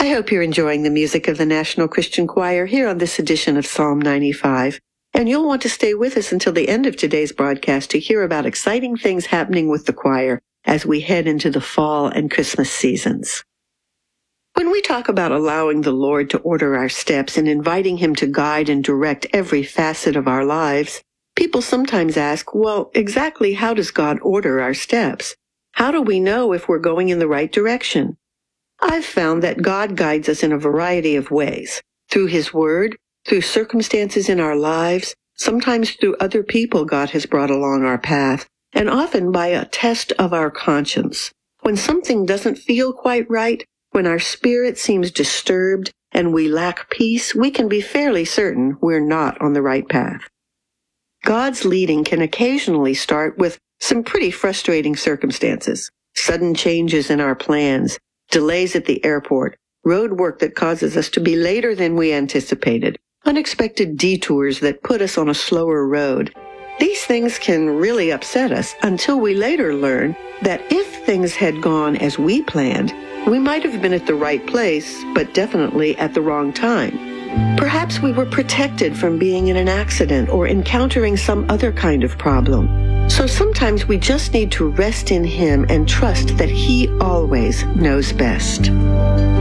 I hope you're enjoying the music of the National Christian Choir here on this edition of Psalm 95. And you'll want to stay with us until the end of today's broadcast to hear about exciting things happening with the choir as we head into the fall and Christmas seasons. When we talk about allowing the Lord to order our steps and inviting Him to guide and direct every facet of our lives, people sometimes ask, well, exactly how does God order our steps? How do we know if we're going in the right direction? I've found that God guides us in a variety of ways, through His Word, through circumstances in our lives, sometimes through other people God has brought along our path, and often by a test of our conscience. When something doesn't feel quite right, when our spirit seems disturbed and we lack peace, we can be fairly certain we're not on the right path. God's leading can occasionally start with some pretty frustrating circumstances, sudden changes in our plans, delays at the airport, road work that causes us to be later than we anticipated, unexpected detours that put us on a slower road. These things can really upset us until we later learn that if things had gone as we planned, we might have been at the right place, but definitely at the wrong time. Perhaps we were protected from being in an accident or encountering some other kind of problem. So sometimes we just need to rest in Him and trust that He always knows best.